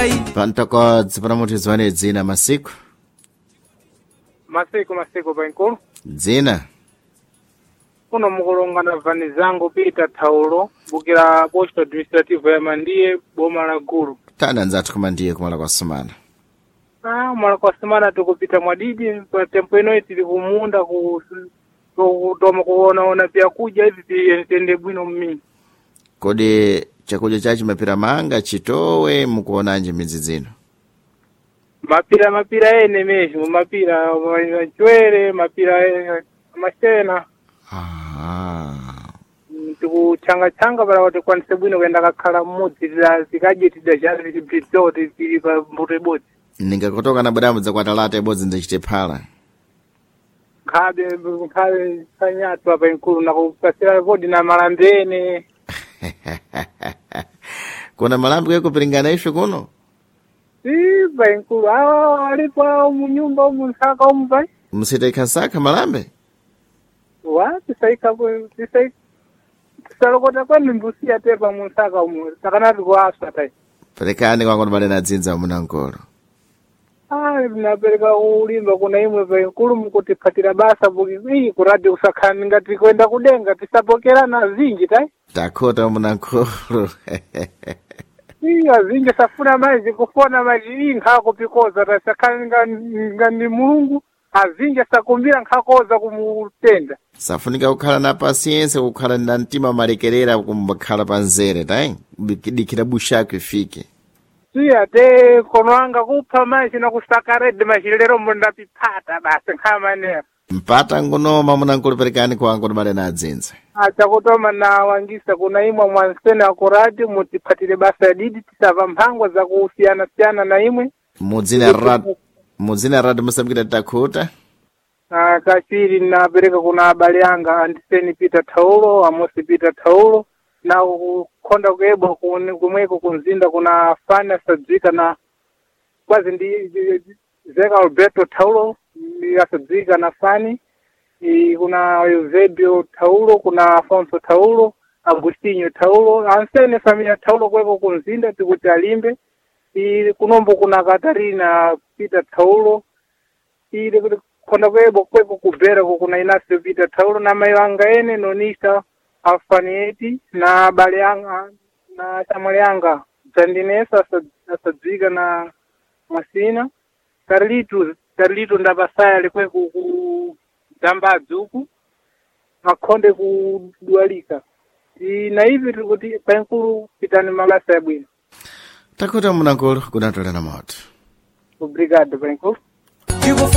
Pantokodzi pana munthu zwane dzina masiku pankulu dzina kuno mukulongana vani zangu Peter Thaulo bukira post administrative ya Mandiye boma la Gulu. tana nzathu kumandiye kumala kwa sumana Mwana kwa semana tukupita mwadidi kwa tempo ino tili kumunda kutoma kuona pia kuja hivi tende bwino mimi. kodi chakudya chachi mapira manga chitowe mukuonanje midzi dzino Mapira ene mesmo, mapira chwere, mapira machena. Tikuchanga para kuti kwanise bwino kuenda kakhala mmodzi zikadye jari zibitote tili pa mbuto ibodzi. ningakotoka na badamu za kwatalata ibodzi ndichite phala Nkhabe sanyatu apa inkulu na kupasira vodi na malambene. kuna malambi kwekupilingana ife kuno Pa inkulu alipo munyumba umusaka umupai. musitaika nsaka malambe Tisalokota kwani mbusia tepa musaka umu takanati kuaswa tai. pelekani kwangu ndibale na dzinza umunangolo Napereka ulimba kuna imwe pa inkulu mukutipatira basa buki kuradi usakhani ngati kwenda kudenga tisapokerana zinji tai. takhota umunangolo Azinji safuna maji kufona maji nkhako pikoza tasakhani ngani mulungu azinji sakumbira nkhakoza kumutenda. safunika kukhala na pasiense kukhala na mtima malekerera kumbakhala panzere tai dikira bushako ifike Te kono anga kupha maji na kusakarede machilero mbondapipata basi nkhamanera. mpata ngunoma munangolo pelekani kwangu ndibale na dzinza Achakutoma na wangisa kuna imwe mwansene akurati mutipatire basa didi tisava mphangwa za kusiyana na imwe. mudzina rad musambikira takhota Kachiri napereka kuna abale anga andiseni Peter Thaulo, Amosi Peter Thaulo na kukonda kuebwa kumweko kunzinda kuna Fana Sadzika na kwazi ndi Zeka Alberto Thaulo yasadzika na Fani. Kuna Eusebio Thaulo, kuna Afonso Thaulo, Agustinho Thaulo, ansene familia Thaulo kweko kunzinda tikuti alimbe. Kunombo kuna Katarina Peter Thaulo, konda kweko kubera kuna Inacio Peter Thaulo na mayo anga ene Nonista Alfanieti na bale anga na chamale anga Jandinesa asadzika na Masina. Carlito ndabasaya likweko Dambazi huku makonde kudualika na hivi tukuti pankulu pitani malasa ya bwino takhota munangolo kunatolera moto obrigado pankulu.